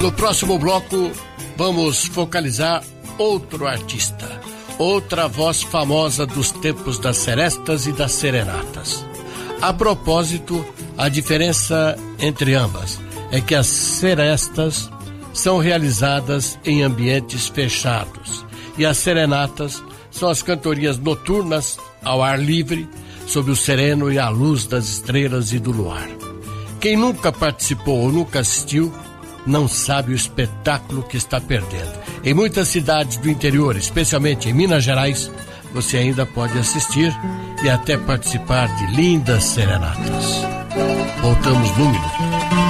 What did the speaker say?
No próximo bloco, vamos focalizar outro artista, outra voz famosa dos tempos das serestas e das serenatas. A propósito, a diferença entre ambas é que as serestas são realizadas em ambientes fechados e as serenatas são as cantorias noturnas ao ar livre, sob o sereno e a luz das estrelas e do luar. Quem nunca participou ou nunca assistiu não sabe o espetáculo que está perdendo. Em muitas cidades do interior, especialmente em Minas Gerais, você ainda pode assistir e até participar de lindas serenatas. Voltamos num minuto.